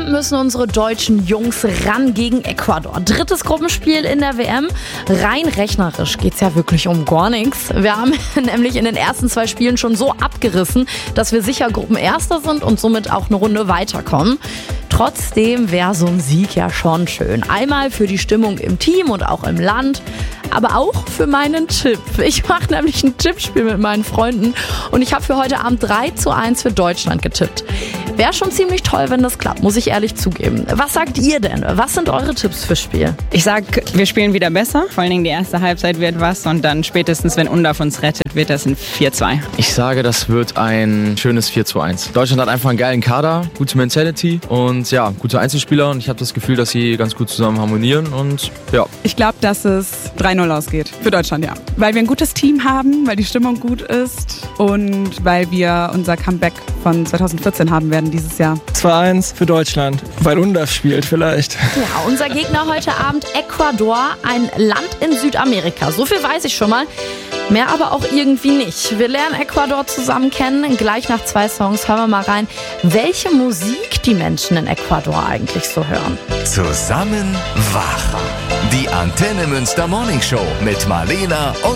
Abend müssen unsere deutschen Jungs ran gegen Ecuador. 3. Gruppenspiel in der WM. Rein rechnerisch geht's ja wirklich um gar nichts. Wir haben nämlich in den ersten 2 Spielen schon so abgerissen, dass wir sicher Gruppenerster sind und somit auch eine Runde weiterkommen. Trotzdem wäre so ein Sieg ja schon schön. Einmal für die Stimmung im Team und auch im Land, aber auch für meinen Tipp. Ich mache nämlich ein Tippspiel mit meinen Freunden und ich habe für heute Abend 3:1 für Deutschland getippt. Wäre schon ziemlich toll, wenn das klappt, muss ich ehrlich zugeben. Was sagt ihr denn? Was sind eure Tipps fürs Spiel? Ich sag, wir spielen wieder besser. Vor allen Dingen die erste Halbzeit wird was und dann spätestens, wenn Undav uns rettet, wird das ein 4:2. Ich sage, das wird ein schönes 4:1. Deutschland hat einfach einen geilen Kader, gute Mentality und ja, gute Einzelspieler und ich habe das Gefühl, dass sie ganz gut zusammen harmonieren und ja. Ich glaube, dass es 3:0 ausgeht. Für Deutschland, ja. Weil wir ein gutes Team haben, weil die Stimmung gut ist und weil wir unser Comeback von 2014 haben werden dieses Jahr. 2:1 für Deutschland, weil Undav spielt vielleicht. Ja, unser Gegner heute Abend Ecuador, ein Land in Südamerika. So viel weiß ich schon mal. Mehr aber auch irgendwie nicht. Wir lernen Ecuador zusammen kennen. Gleich nach 2 Songs hören wir mal rein, welche Musik die Menschen in Ecuador eigentlich so hören. Zusammen wach. Die Antenne Münster Morning Show mit Marlena und